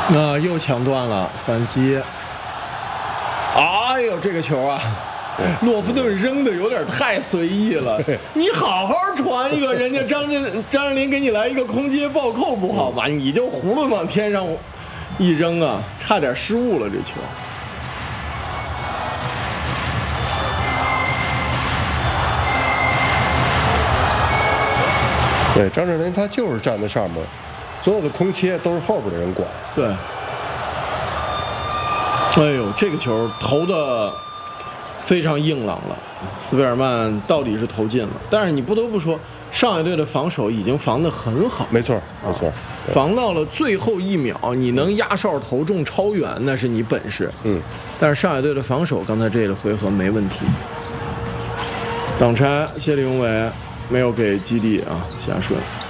那又抢断了反击。哎呦，这个球啊！洛夫顿扔的有点太随意了，你好好传一个，人家张镇麟给你来一个空接暴扣不好吗？你就囫囵往天上一扔啊，差点失误了这球。 对，张镇麟他就是站在上面，所有的空切都是后边的人管。 对。哎呦，这个球投的非常硬朗了，斯贝尔曼到底是投进了，但是你不得不说，上海队的防守已经防得很好， 没错，没错， 防到了最后一秒，你能压哨投中超远，那是你本事。但是上海队的防守刚才这个回合没问题。挡拆，谢立永伟没有给基地啊，下顺。